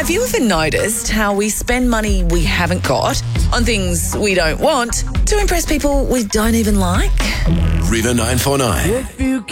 Have you ever noticed how we spend money we haven't got on things we don't want to impress people we don't even like? River 949. If you